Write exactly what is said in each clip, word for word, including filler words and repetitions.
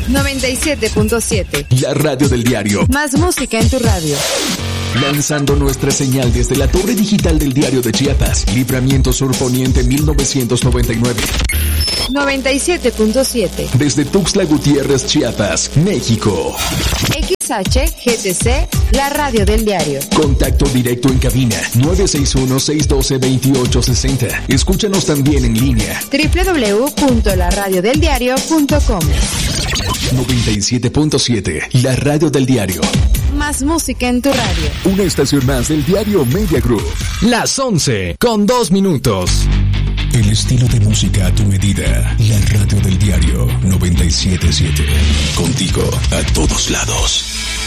noventa y siete punto siete. La radio del diario. Más música en tu radio. Lanzando nuestra señal desde la torre digital del Diario de Chiapas. Libramiento Sur Poniente mil novecientos noventa y nueve. noventa y siete punto siete. Desde Tuxtla Gutiérrez, Chiapas, México. X H G T C, la radio del diario. Contacto directo en cabina nueve seis uno, seis uno dos, dos ocho seis cero. Escúchanos también en línea doble u doble u doble u punto la radio del diario punto com. noventa y siete punto siete, la radio del diario. Más música en tu radio. Una estación más del diario Media Group. Las once con dos minutos. El estilo de música a tu medida. La radio del diario noventa y siete punto siete. Contigo a todos lados.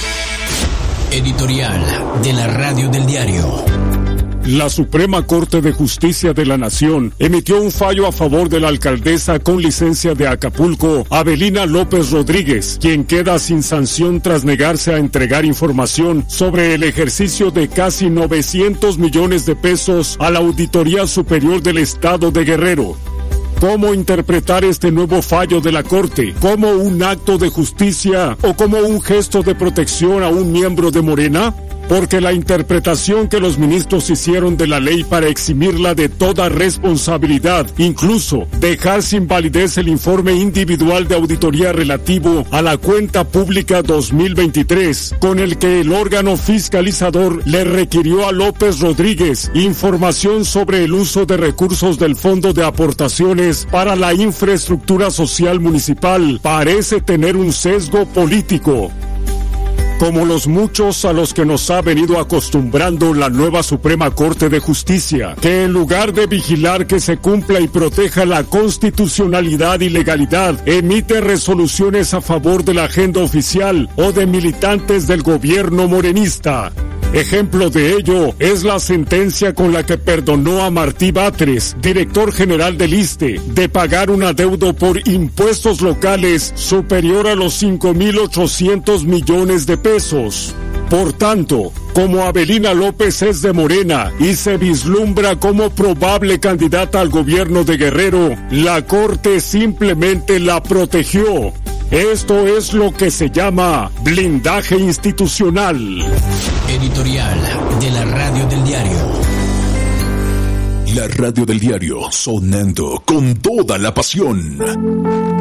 Editorial de la radio del diario. La Suprema Corte de Justicia de la Nación emitió un fallo a favor de la alcaldesa con licencia de Acapulco, Avelina López Rodríguez, quien queda sin sanción tras negarse a entregar información sobre el ejercicio de casi novecientos millones de pesos a la Auditoría Superior del Estado de Guerrero. ¿Cómo interpretar este nuevo fallo de la Corte? ¿Como un acto de justicia o como un gesto de protección a un miembro de Morena? Porque la interpretación que los ministros hicieron de la ley para eximirla de toda responsabilidad, incluso dejar sin validez el informe individual de auditoría relativo a la cuenta pública dos mil veintitrés, con el que el órgano fiscalizador le requirió a López Rodríguez información sobre el uso de recursos del Fondo de Aportaciones para la Infraestructura Social Municipal, parece tener un sesgo político. Como los muchos a los que nos ha venido acostumbrando la nueva Suprema Corte de Justicia, que en lugar de vigilar que se cumpla y proteja la constitucionalidad y legalidad, emite resoluciones a favor de la agenda oficial o de militantes del gobierno morenista. Ejemplo de ello es la sentencia con la que perdonó a Martí Batres, director general del ISSSTE, de pagar un adeudo por impuestos locales superior a los cinco mil ochocientos millones de pesos. Por tanto, como Avelina López es de Morena y se vislumbra como probable candidata al gobierno de Guerrero, la Corte simplemente la protegió. Esto es lo que se llama blindaje institucional. Editorial de la radio del diario. La radio del diario, sonando con toda la pasión.